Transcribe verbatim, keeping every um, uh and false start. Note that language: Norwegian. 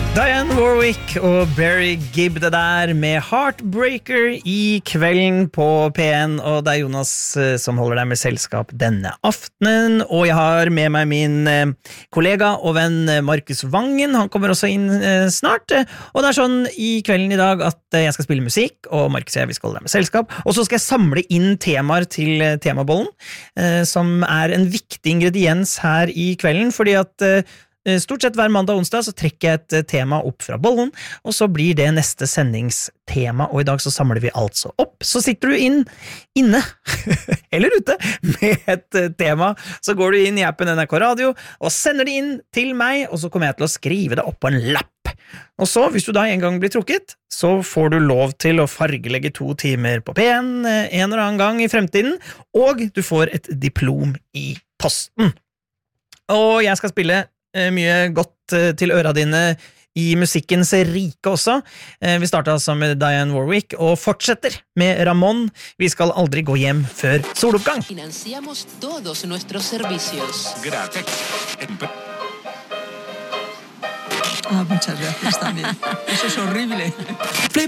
Diane Warwick og Barry Gibb det der med Heartbreaker i kvelden på P en, og det er Jonas eh, som holder deg med selskap denne aftenen, og jeg har med meg min eh, kollega og venn eh, Markus Vangen. Han kommer også inn eh, snart, eh, og det er sånn i kvelden i dag at eh, jeg skal spille musikk, og Markus og jeg vi skal holde deg med selskap, og så skal jeg samle inn temaer til eh, temabollen, eh, som er en viktig ingrediens her i kvelden, fordi at eh, stort sett hver mandag og onsdag så trekker jeg et tema opp fra bollen, og så blir det neste sendingstema, og i dag så samler vi altså opp. Så sitter du inn, inne, eller ute, med et tema, så går du inn i appen N R K Radio, og sender det inn til meg, og så kommer jeg til å skrive det opp på en lapp. Og så, hvis du da en gang blir trukket, så får du lov til å fargelegge to timer på P en en eller annen gang i fremtiden, og du får et diplom i posten. Og jeg skal spille mye godt til øra dine i musikkens rike også. Vi startet altså med Diane Warwick og fortsetter med Ramón. Vi skal aldri gå hjem før soloppgang. Financiamos todos nuestros servicios. Gracias. Ah, muchas gracias también. Eso es horrible. Flip.